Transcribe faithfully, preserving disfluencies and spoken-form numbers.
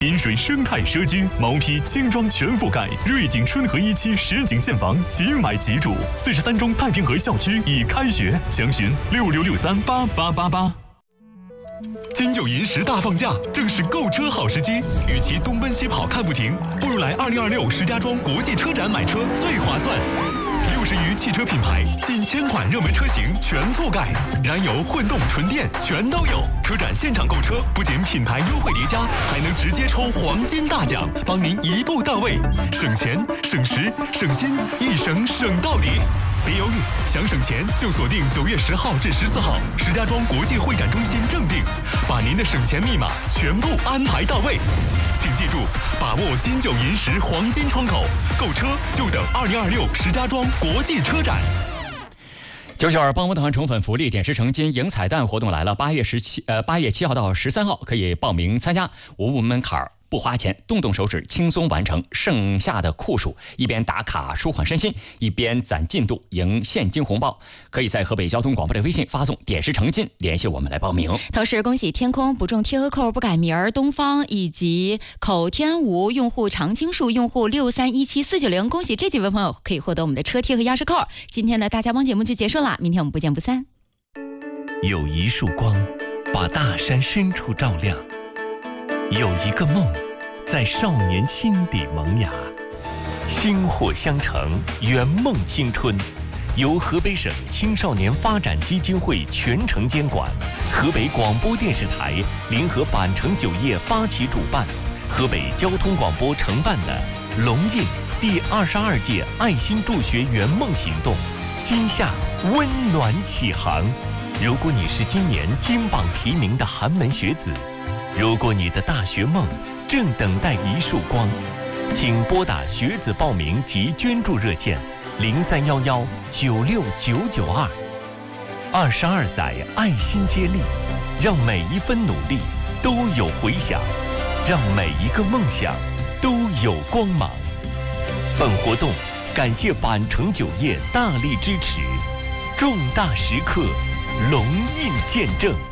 饮水生态奢居，毛坯轻装全覆盖，瑞景春和一期实景现房，即买即住。四十三中太平河校区已开学，详询六六六三八八八八。金九银十大放假，正是购车好时机。与其东奔西跑看不停，不如来二零二六石家庄国际车展买车最划算。六十余汽车品牌，近千款热门车型全覆盖，燃油、混动、纯电全都有。车展现场购车，不仅品牌优惠叠加，还能直接抽黄金大奖，帮您一步到位，省钱、省时、省心，一省省到底。别犹豫，想省钱就锁定九月十号至十四号石家庄国际会展中心正定，把您的省钱密码全部安排到位。请记住，把握金九银十黄金窗口，购车就等二零二六石家庄国际车展。 九九二帮帮团宠粉福利点石成金迎彩蛋活动来了，八月十七呃八月七号到十三号可以报名参加，无门槛儿。不花钱，动动手指轻松完成剩下的酷暑，一边打卡舒缓身心，一边攒进度赢现金红包。可以在河北交通广播的微信发送点石成金联系我们来报名。 同时恭喜天空不中贴合扣不改名儿东方以及口天吴用户常青树用户六三一七四九零，恭喜这几位朋友可以获得我们的车贴和钥匙扣。今天的大家帮节目就结束了，明天我们不见不散。 有一束光把大山深处照亮，有一个梦在少年心底萌芽，薪火相承，圆梦青春。由河北省青少年发展基金会全程监管，河北广播电视台联合板城酒业发起主办，河北交通广播承办的龙印第二十二届爱心助学圆梦行动，今夏温暖启航。如果你是今年金榜题名的寒门学子，如果你的大学梦正等待一束光，请拨打学子报名及捐助热线零三幺幺九六九九二。二十二载爱心接力，让每一分努力都有回响，让每一个梦想都有光芒。本活动感谢板城酒业大力支持，重大时刻龙印见证。